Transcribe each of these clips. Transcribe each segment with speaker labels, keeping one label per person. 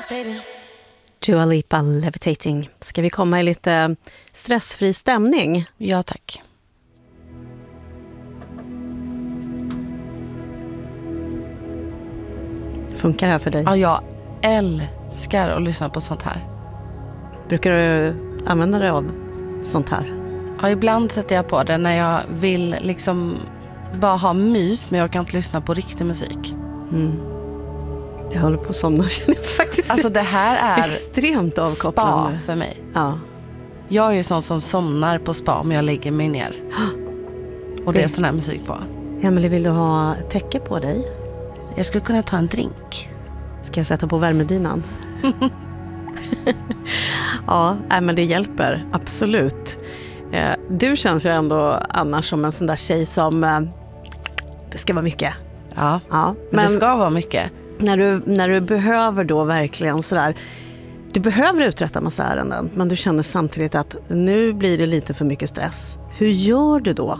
Speaker 1: Dua Lipa, Levitating. Ska vi komma i lite stressfri stämning?
Speaker 2: Ja, tack.
Speaker 1: Funkar det här för dig?
Speaker 2: Ja, jag älskar att lyssna på sånt här.
Speaker 1: Brukar du använda dig av sånt här?
Speaker 2: Ja, ibland sätter jag på det när jag vill liksom bara ha mys, men jag kan inte lyssna på riktig musik.
Speaker 1: Jag håller på att somna, känner jag faktiskt.
Speaker 2: Alltså det här är
Speaker 1: extremt avkopplande.
Speaker 2: spa för mig.
Speaker 1: Ja.
Speaker 2: Jag är ju sån som somnar på spa om jag lägger mig ner. Och det är sån här musik på.
Speaker 1: Emelie, vill du ha täcke på dig?
Speaker 2: Jag skulle kunna ta en drink.
Speaker 1: Ska jag sätta på värmedynan? Ja, men det hjälper. Absolut. Du känns ju ändå annars som en sån där tjej som... Det ska vara mycket.
Speaker 2: Ja,
Speaker 1: Ja,
Speaker 2: men det ska vara mycket.
Speaker 1: När du behöver då verkligen sådär... Du behöver uträtta massa ärenden, men du känner samtidigt att nu blir det lite för mycket stress. Hur gör du då?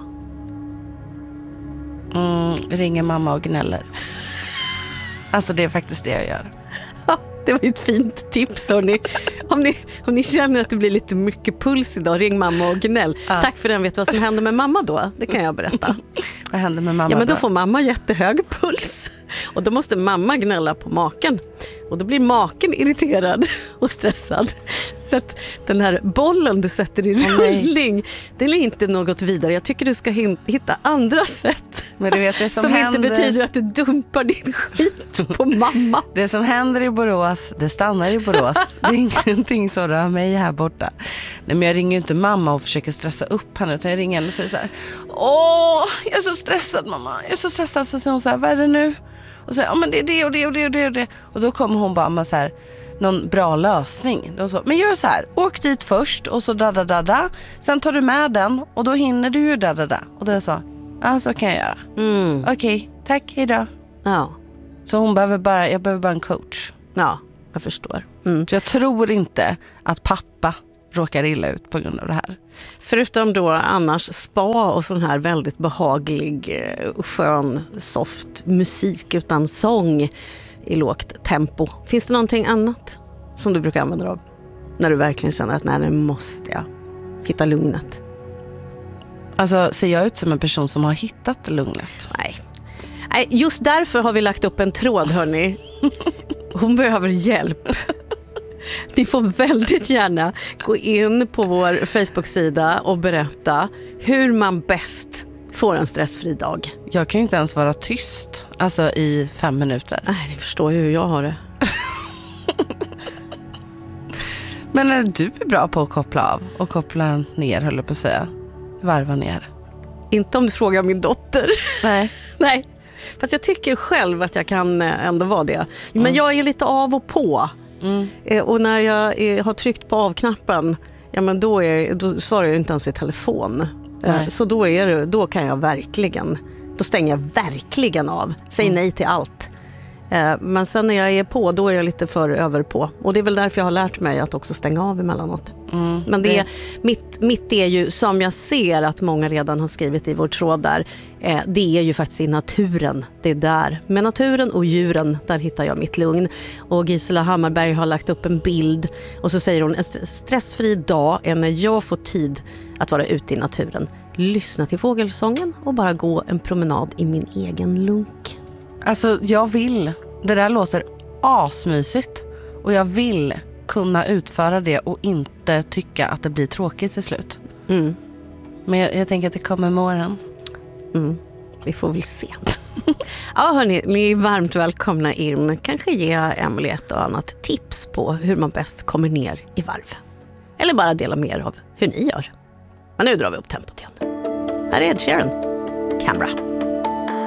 Speaker 2: Ringer mamma och gnäller. Alltså det är faktiskt det jag gör.
Speaker 1: Det var ett fint tips, hörni. Om ni känner att det blir lite mycket puls idag, ring mamma och gnäll. Ja. Tack för den. Vet du vad som händer med mamma då? Det kan jag berätta.
Speaker 2: Vad händer med mamma
Speaker 1: då? Ja, men då
Speaker 2: då?
Speaker 1: får mamma jättehög puls. Och då måste mamma gnälla på maken. Och då blir maken irriterad och stressad. Så att den här bollen du sätter i rullning, den är inte något vidare. Jag tycker du ska hitta andra sätt.
Speaker 2: Men du vet, det som händer...
Speaker 1: inte betyder att du dumpar din skit på mamma.
Speaker 2: Det som händer i Borås, det stannar i Borås. Det är ingenting som rör mig här borta. Nej, men jag ringer ju inte mamma och försöker stressa upp henne, utan jag ringer henne och säger så här: jag är så stressad mamma, jag är så stressad. Så säger hon så här: vad är det nu? Och säger, men det är det och det och det och det och det. Och då kommer hon bara med så här, någon bra lösning. De så, men gör så här, åk dit först och så da. Sen tar du med den och då hinner du ju da. Och då är så, ja, så kan jag göra. Okej, tack, hejdå.
Speaker 1: Ja.
Speaker 2: Så jag behöver bara en coach.
Speaker 1: Ja, jag förstår.
Speaker 2: Så jag tror inte att pappa råkar illa ut på grund av det här.
Speaker 1: Förutom då annars spa och sån här väldigt behaglig, skön, soft musik utan sång i lågt tempo. Finns det någonting annat som du brukar använda av? När du verkligen känner att nu måste jag hitta lugnet.
Speaker 2: Alltså, ser jag ut som en person som har hittat lugnet?
Speaker 1: Nej, just därför har vi lagt upp en tråd, hörni. Hon behöver hjälp. Ni får väldigt gärna gå in på vår Facebook-sida och berätta hur man bäst får en stressfri dag.
Speaker 2: Jag kan ju inte ens vara tyst, alltså i 5 minuter.
Speaker 1: Nej, ni förstår ju hur jag har det.
Speaker 2: Men är du bra på att koppla av och koppla ner, höll jag på att säga. Varva ner.
Speaker 1: Inte om du frågar min dotter.
Speaker 2: Nej.
Speaker 1: Nej. Fast jag tycker själv att jag kan ändå vara det. Men jag är lite av och på. Och när jag har tryckt på avknappen, ja, men då svarar jag inte ens i telefon. Så då kan jag verkligen, då stänger jag verkligen av. Säg nej till allt. Men sen när jag är på, då är jag lite för över på. Och det är väl därför jag har lärt mig att också stänga av emellanåt. Men mitt är ju, som jag ser att många redan har skrivit i vår tråd där, det är ju faktiskt i naturen. Det är där. Med naturen och djuren, där hittar jag mitt lugn. Och Gisela Hammarberg har lagt upp en bild och så säger hon: en stressfri dag är när jag får tid att vara ute i naturen. Lyssna till fågelsången och bara gå en promenad i min egen lunk.
Speaker 2: Alltså jag vill, det där låter asmysigt och jag vill kunna utföra det och inte tycka att det blir tråkigt till slut. Men jag tänker att det kommer imorgon.
Speaker 1: Vi får väl se. Ja, hörni, ni är varmt välkomna in. Kanske ge Emelie ett och annat tips på hur man bäst kommer ner i varv. Eller bara dela mer av hur ni gör. Men nu drar vi upp tempot igen. Här är Ed Sheeran. Camera.